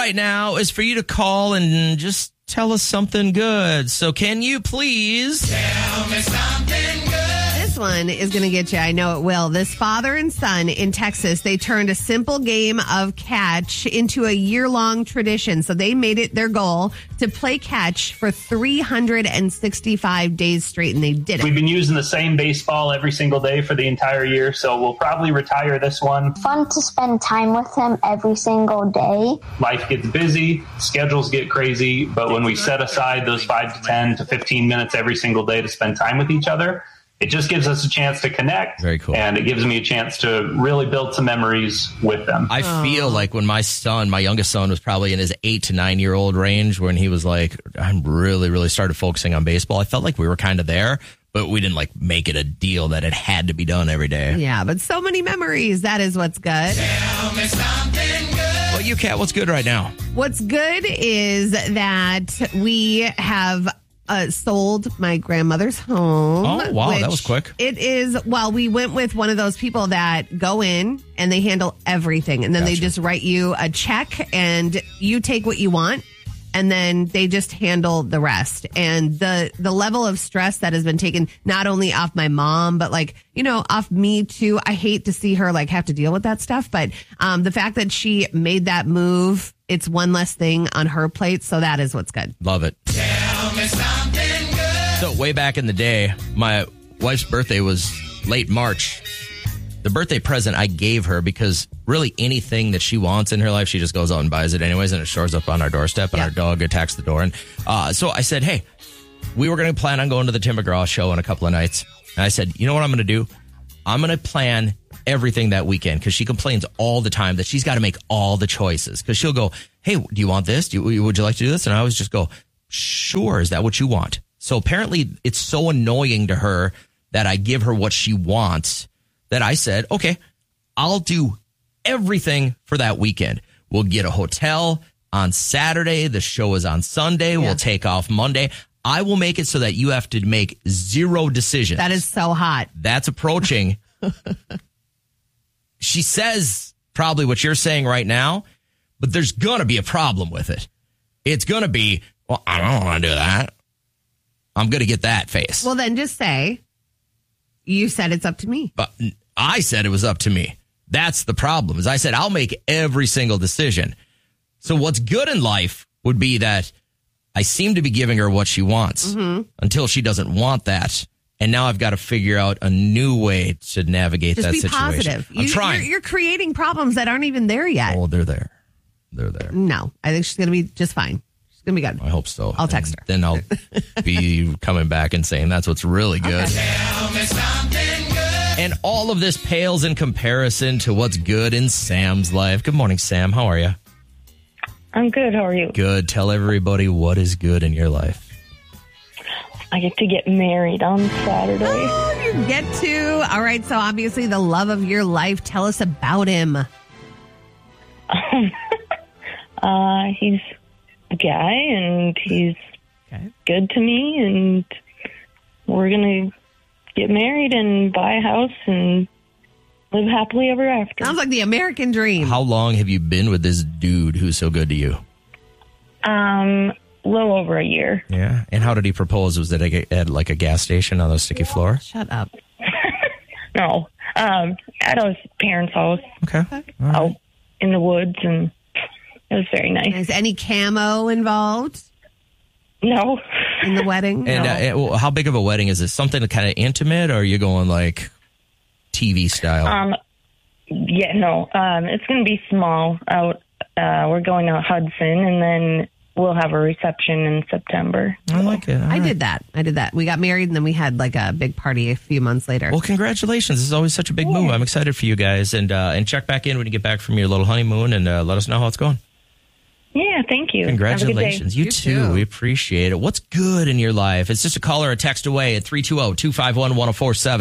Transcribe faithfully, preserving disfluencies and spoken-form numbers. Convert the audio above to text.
right now is for you to call and just tell us something good. So can you please Tell me something good. This one is going to get you. I know it will. This father and son in Texas, they turned a simple game of catch into a year-long tradition. So they made it their goal to play catch for three hundred sixty-five days straight, and they did it. We've been using the same baseball every single day for the entire year, so we'll probably retire this one. Fun to spend time with him every single day. Life gets busy, schedules get crazy, but when we set aside those five to ten to fifteen minutes every single day to spend time with each other, it just gives us a chance to connect. Very cool. And it gives me a chance to really build some memories with them. I feel like when my son, my youngest son, was probably in his eight to nine year old range, when he was like, I'm really, really started focusing on baseball. I felt like we were kind of there, but we didn't like make it a deal that it had to be done every day. Yeah, but so many memories. That is what's good. Tell me something good. Well, you, Kat, what's good right now? What's good is that we have uh, sold my grandmother's home. Oh, wow, that which was quick. It is, well, we went with one of those people that go in and they handle everything. And then Gotcha. they just write you a check and you take what you want. And then they just handle the rest. And the the level of stress that has been taken not only off my mom, but like, you know, off me too. I hate to see her like have to deal with that stuff. But um, the fact that she made that move, it's one less thing on her plate. So that is what's good. Love it. Tell me something good. So way back in the day, my wife's birthday was late March. The birthday present I gave her, because really anything that she wants in her life, she just goes out and buys it anyways, and it shows up on our doorstep, and Yeah. our dog attacks the door. And uh, so I said, hey, we were going to plan on going to the Tim McGraw show in a couple of nights. And I said, you know what I'm going to do? I'm going to plan everything that weekend, because she complains all the time that she's got to make all the choices. Because she'll go, hey, do you want this? Do you, would you like to do this? And I always just go, sure. Is that what you want? So apparently it's so annoying to her that I give her what she wants that I said, okay, I'll do everything for that weekend. We'll get a hotel on Saturday. The show is on Sunday. Yeah. We'll take off Monday. I will make it so that you have to make zero decisions. That is so hot. That's approaching. She says probably what you're saying right now, but there's going to be a problem with it. It's going to be, well, I don't want to do that. I'm going to get that face. Well, then just say, you said it's up to me. But I said it was up to me. That's the problem. Is I said I'll make every single decision. So what's good in life would be that I seem to be giving her what she wants Mm-hmm. until she doesn't want that. And now I've got to figure out a new way to navigate Just that be situation. positive. I'm You- trying. You're, you're creating problems that aren't even there yet. Oh, they're there. They're there. No, I think she's going to be just fine. She's going to be good. I hope so. I'll text And her. Then I'll be coming back and saying that's what's really good. Tell me something good. And all of this pales in comparison to what's good in Sam's life. Good morning, Sam. How are you? I'm good. How are you? Good. Tell everybody what is good in your life. I get to get married on Saturday. Oh, you get to. All right. So obviously the love of your life. Tell us about him. Uh, he's a guy, and he's Okay. good to me, and we're going to get married and buy a house and live happily ever after. Sounds like the American dream. How long have you been with this dude who's so good to you? Um, a little over a year. Yeah. And how did he propose? Was it at like a gas station on the sticky floor? Shut up. No, um, at his parents' house Okay. out in the woods, and it was very nice. Is any camo involved No. in the wedding? And No. uh, uh, well, how big of a wedding is it? Something kind of intimate, or are you going like T V style? Um, yeah, no. Um, it's going to be small out. Uh, we're going to Hudson, and then we'll have a reception in September. I like it. All I right. did that. I did that. We got married and then we had like a big party a few months later. Well, congratulations. This is always such a big move. I'm excited for you guys. And uh, and check back in when you get back from your little honeymoon and uh, let us know how it's going. Yeah, thank you. Have a good day. Congratulations. You, You too. too. We appreciate it. What's good in your life? It's just a call or a text away at three two zero, two five one, one zero four seven.